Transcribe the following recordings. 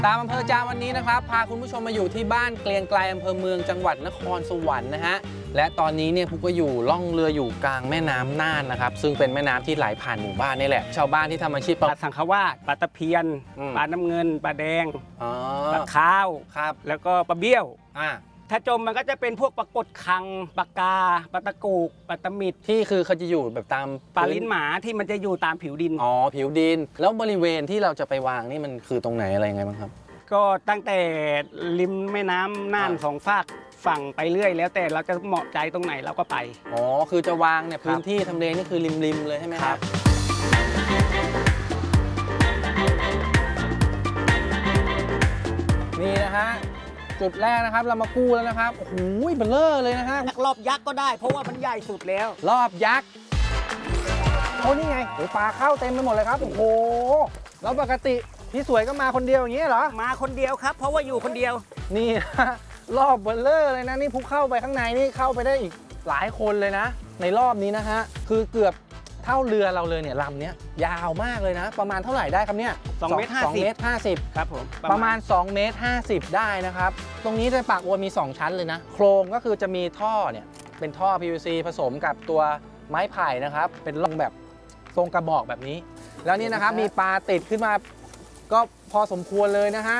ตามอำเภอจามวันนี้นะครับพาคุณผู้ชมมาอยู่ที่บ้านเกลียงไกลอำเภอเมืองจังหวัดนครสวรรค์นะฮะและตอนนี้เนี่ยพุกก็อยู่ล่องเรืออยู่กลางแม่น้ำน่านนะครับซึ่งเป็นแม่น้ำที่ไหลผ่านหมู่บ้านนี่แหละชาวบ้านที่ทำอาชีพปลาสังขวาสปลาตะเพียนปลาน้ำเงินปลาแดงปลาข้าวครับแล้วก็ปลาเบี้ยวถ้าจมมันก็จะเป็นพวกปลากดคังปลากาปลาตะกูกปลาตะมิดที่คือเขาจะอยู่แบบตามปลาลิ้นหมาที่มันจะอยู่ตามผิวดินผิวดินแล้วบริเวณที่เราจะไปวางนี่มันคือตรงไหนอะไรยังไงบ้างครับก็ตั้งแต่ริมแม่น้ำน่านสองฝั่งไปเรื่อยแล้วแต่เราจะเหมาะใจตรงไหนเราก็ไปคือจะวางเนี่ยพื้นที่ทำเลนี่คือริมเลยใช่ไหมครับนี่นะฮะจุดแรกนะครับเรามากู้แล้วนะครับโอ้โหเบลเลอร์เลยนะฮะรอบยักษ์ก็ได้เพราะว่ามันใหญ่สุดแล้วรอบยักษ์นี่ไงปลาเข้าเต็มไปหมดเลยครับโอ้โหแล้วปกติพี่สวยก็มาคนเดียวอย่างนี้เหรอมาคนเดียวครับเพราะว่าอยู่คนเดียวนี่รอบเบลเลอร์เลยนะนี่พุกเข้าไปข้างในนี่เข้าไปได้อีกหลายคนเลยนะในรอบนี้นะฮะคือเกือบเท่าเรือเราเลยเนี่ยลำนี้ยาวมากเลยนะประมาณเท่าไหร่ได้ครับเนี่ย 2 เมตร 50 ครับผมประมาณ2 เมตร 50ได้นะครับตรงนี้ในปากอวนมี2ชั้นเลยนะโครงก็คือจะมีท่อเนี่ยเป็นท่อ PVC ผสมกับตัวไม้ไผ่นะครับเป็นร่องแบบทรงกระบอกแบบนี้แล้วนี่นะครับมีปลาติดขึ้นมาก็พอสมควรเลยนะฮะ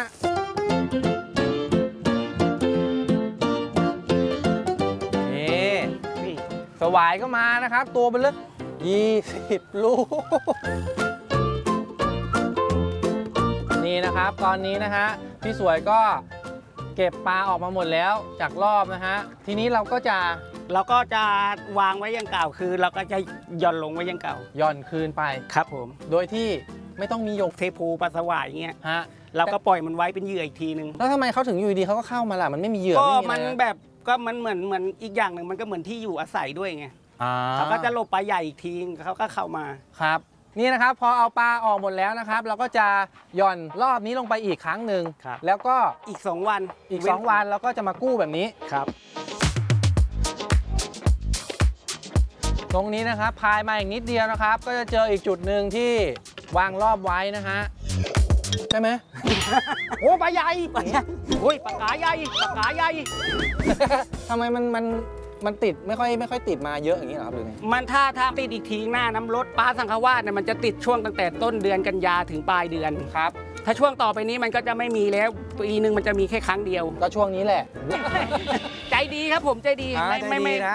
นี่สวายก็มานะครับตัวเป็นเลือก20 ลูกนี่นะครับตอนนี้นะฮะพี่สวยก็เก็บปลาออกมาหมดแล้วจากรอบนะฮะทีนี้เราก็จะวางไว้อย่างเก่าคือเราก็จะหย่อนลงไว้อย่างเก่าหย่อนคืนไปครับผมโดยที่ไม่ต้องมีหยกเทพูปลาสวายอย่างเงี้ยฮะเราก็ปล่อยมันไว้เป็นเหยื่ออีกทีนึงแล้วทำไมเขาถึงอยู่ดีเขาก็เข้ามาล่ะมันไม่มีเหยื่อก็มันแบบก็มันเหมือนอีกอย่างหนึ่งมันก็เหมือนที่อยู่อาศัยด้วยไงเขาก็จะหลบปลาใหญ่อีกทีเขาก็เข้ามาครับนี่นะครับพอเอาปลาออกหมดแล้วนะครับเราก็จะหย่อนรอบนี้ลงไปอีกครั้งหนึ่งแล้วก็อีก2 วันเราก็จะมากู้แบบนี้ครับตรงนี้นะครับพายมาอีกนิดเดียวนะครับก็จะเจออีกจุดหนึ่งที่วางรอบไว้นะฮะใช่ไหมโอ้ปลาใหญ่โอ้ยปลากาใหญ่ทำไมมันติดไม่ค่อยติดมาเยอะอย่างนี้เหรอครับหรือไงมันถ้าติดอีกทีหน้าน้ำลดปลาสังขวาสเนี่ยมันจะติดช่วงตั้งแต่ต้นเดือนกันยาถึงปลายเดือนครับถ้าช่วงต่อไปนี้มันก็จะไม่มีแล้วปีนึงมันจะมีแค่ครั้งเดียวก็ช่วงนี้แหละใจดีครับผมใจดีไม่นะ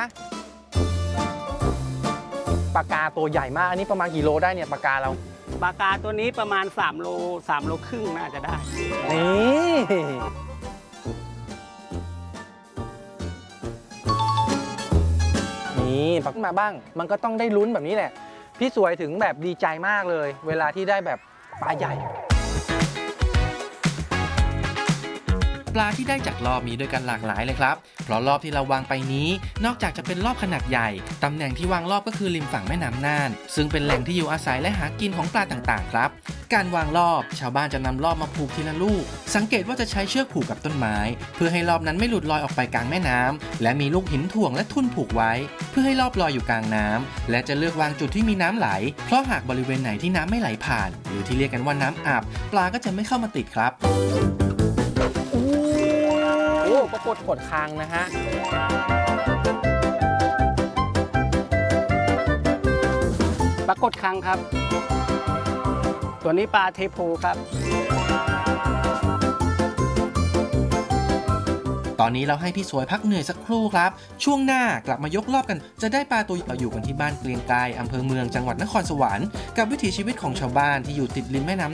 ปลากาตัวใหญ่มากอันนี้ประมาณกี่โลได้เนี่ยปลากาเราปลากาตัวนี้ประมาณ3 โลครึ่งน่าจะได้นี่ปักมาบ้างมันก็ต้องได้ลุ้นแบบนี้แหละพี่สวยถึงแบบดีใจมากเลยเวลาที่ได้แบบปลาใหญ่ปลาที่ได้จากรอบมีด้วยกันหลากหลายเลยครับเพราะรอบที่เราวางไปนี้นอกจากจะเป็นรอบขนาดใหญ่ตำแหน่งที่วางรอบก็คือริมฝั่งแม่น้ำน่านซึ่งเป็นแหล่งที่อยู่อาศัยและหากินของปลาต่างๆครับการวางรอบชาวบ้านจะนำรอบมาผูกทีละลูกสังเกตว่าจะใช้เชือกผูกกับต้นไม้เพื่อให้รอบนั้นไม่หลุดลอยออกไปกลางแม่น้ำและมีลูกหินถ่วงและทุ่นผูกไว้เพื่อให้รอบลอยอยู่กลางน้ำและจะเลือกวางจุดที่มีน้ำไหลเพราะหากบริเวณไหนที่น้ำไม่ไหลผ่านหรือที่เรียกกันว่าน้ำอับปลาก็จะไม่เข้ามาติดครับปรากฏกดคางนะฮะปรากฏคางครับตัวนี้ปลาเทโพครับตอนนี้เราให้พี่สวยพักเหนื่อยสักครู่ครับช่วงหน้ากลับมายกรอบกันจะได้ปลาตัวอยู่กันที่บ้านเกลียงไกรอำเภอเมืองจังหวัดนครสวรรค์กับวิถีชีวิตของชาวบ้านที่อยู่ติดริมแม่น้ำ